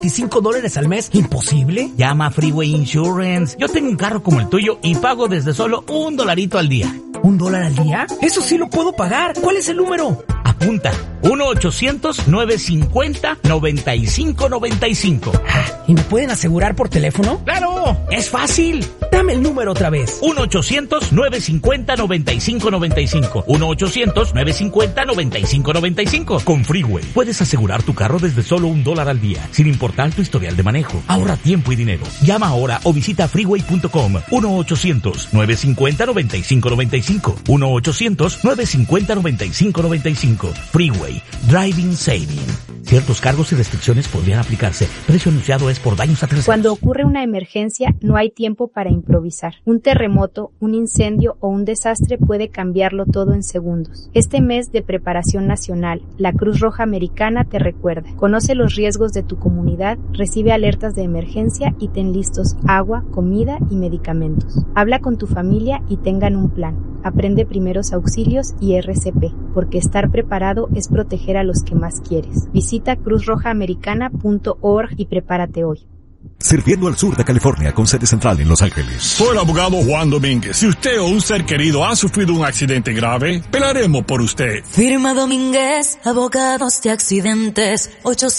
$25 al mes, ¿imposible? Llama a Freeway Insurance. Yo tengo un carro como el tuyo y pago desde solo $1 al día. ¿$1 al día? Eso sí lo puedo pagar. ¿Cuál es el número? Apunta, 1-800-950-9595. ¿Y me pueden asegurar por teléfono? ¡Claro! ¡Es fácil! Dame el número otra vez. 1-800-950-9595. 1-800-950-9595. Con Freeway puedes asegurar tu carro desde solo $1 al día, sin importar tu historial de manejo. Ahorra tiempo y dinero. Llama ahora o visita freeway.com. 1-800-950-9595. 1-800-950-9595. Freeway. Driving Saving. Ciertos cargos y restricciones podrían aplicarse. Precio anunciado es por daños a terceros. Cuando ocurre una emergencia, no hay tiempo para improvisar. Un terremoto, un incendio o un desastre puede cambiarlo todo en segundos. Este mes de preparación nacional, la Cruz Roja Americana te recuerda. Conoce los riesgos de tu comunidad, recibe alertas de emergencia y ten listos agua, comida y medicamentos. Habla con tu familia y tengan un plan. Aprende primeros auxilios y RCP, porque estar preparado es proteger a los que más quieres. Visita cruzrojaamericana.org y prepárate hoy. Sirviendo al sur de California con sede central en Los Ángeles. Soy el abogado Juan Domínguez. Si usted o un ser querido ha sufrido un accidente grave, pelaremos por usted. Firma Domínguez, abogados de accidentes,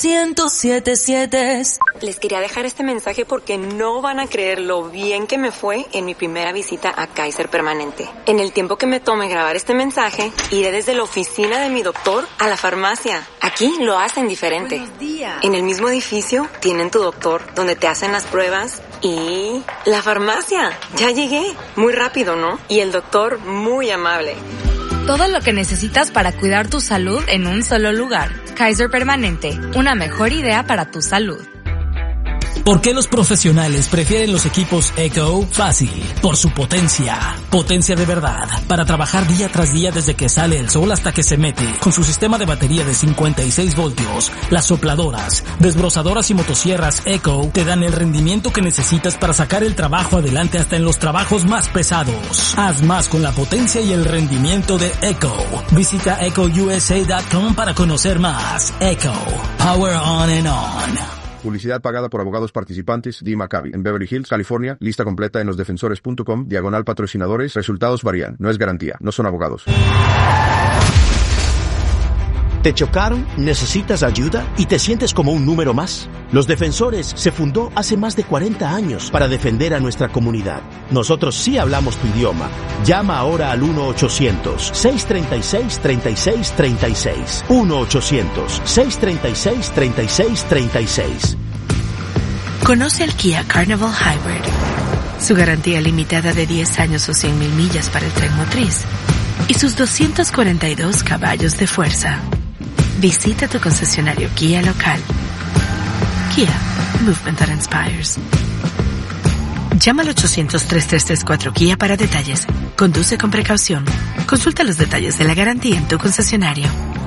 800-77. Les quería dejar este mensaje porque no van a creer lo bien que me fue en mi primera visita a Kaiser Permanente. En el tiempo que me tome grabar este mensaje, iré desde la oficina de mi doctor a la farmacia. Aquí lo hacen diferente. Buenos días. En el mismo edificio tienen tu doctor, donde te hacen las pruebas, y la farmacia. Ya llegué. Muy rápido, ¿no? Y el doctor muy amable. Todo lo que necesitas para cuidar tu salud en un solo lugar. Kaiser Permanente, una mejor idea para tu salud. ¿Por qué los profesionales prefieren los equipos Echo? Fácil, por su potencia. Potencia de verdad, para trabajar día tras día desde que sale el sol hasta que se mete. Con su sistema de batería de 56 voltios, las sopladoras, desbrozadoras y motosierras Echo te dan el rendimiento que necesitas para sacar el trabajo adelante hasta en los trabajos más pesados. Haz más con la potencia y el rendimiento de Echo. Visita echousa.com para conocer más. Echo, power on and on. Publicidad pagada por abogados participantes. Dee Maccabi. En Beverly Hills, California. Lista completa en losdefensores.com. /patrocinadores. Resultados varían. No es garantía. No son abogados. ¿Te chocaron? ¿Necesitas ayuda? ¿Y te sientes como un número más? Los Defensores se fundó hace más de 40 años para defender a nuestra comunidad. Nosotros sí hablamos tu idioma. Llama ahora al 1-800-636-3636. 1-800-636-3636. Conoce el Kia Carnival Hybrid. Su garantía limitada de 10 años o 100,000 millas para el tren motriz. Y sus 242 caballos de fuerza. Visita tu concesionario Kia local. Kia, movement that inspires. Llama al 800-3334 Kia para detalles. Conduce con precaución. Consulta los detalles de la garantía en tu concesionario.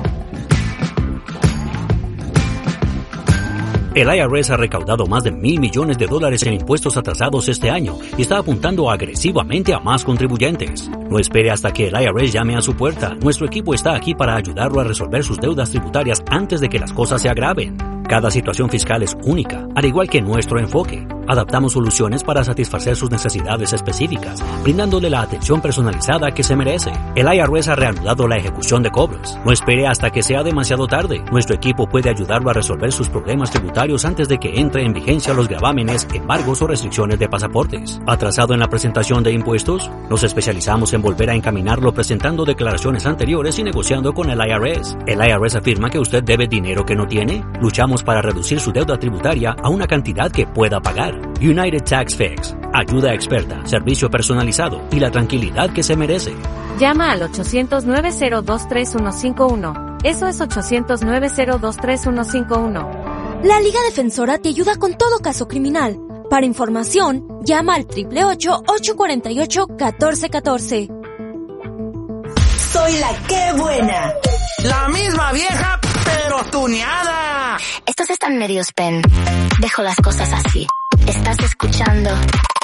El IRS ha recaudado más de $1,000 millones en impuestos atrasados este año y está apuntando agresivamente a más contribuyentes. No espere hasta que el IRS llame a su puerta. Nuestro equipo está aquí para ayudarlo a resolver sus deudas tributarias antes de que las cosas se agraven. Cada situación fiscal es única, al igual que nuestro enfoque. Adaptamos soluciones para satisfacer sus necesidades específicas, brindándole la atención personalizada que se merece. El IRS ha reanudado la ejecución de cobros. No espere hasta que sea demasiado tarde. Nuestro equipo puede ayudarlo a resolver sus problemas tributarios antes de que entre en vigencia los gravámenes, embargos o restricciones de pasaportes. ¿Atrasado en la presentación de impuestos? Nos especializamos en volver a encaminarlo presentando declaraciones anteriores y negociando con el IRS. ¿El IRS afirma que usted debe dinero que no tiene? Luchamos para reducir su deuda tributaria a una cantidad que pueda pagar. United Tax Fix. Ayuda experta, servicio personalizado y la tranquilidad que se merece. Llama al 800-902-3151. Eso es 800-902-3151. La Liga Defensora te ayuda con todo caso criminal. Para información, llama al 888-848-1414. Soy la que buena. La misma vieja, pero tuneada. Estos están medios pen. Dejo las cosas así. Estás escuchando